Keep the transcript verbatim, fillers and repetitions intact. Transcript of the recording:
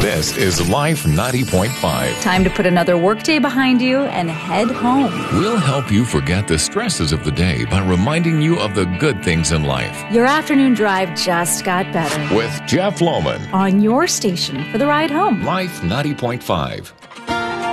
This is Life ninety point five. Time to put another workday behind you and head home. We'll help you forget the stresses of the day by reminding you of the good things in life. Your afternoon drive just got better. With Jeff Lohman. On your station for the ride home. Life ninety point five.